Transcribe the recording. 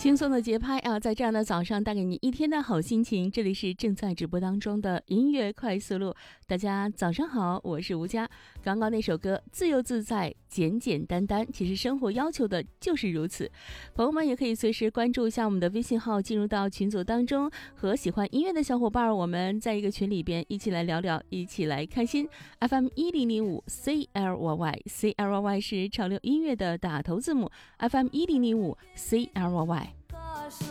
轻松的节拍啊，在这样的早上带给你一天的好心情。这里是正在直播当中的音乐快速路，大家早上好，我是吴佳。刚刚那首歌自由自在简简单单，其实生活要求的就是如此。朋友们也可以随时关注一下我们的微信号，进入到群组当中，和喜欢音乐的小伙伴我们在一个群里边一起来聊聊，一起来开心。 FM1005 CLYY 是潮流音乐的打头字母， FM1005 CLYY。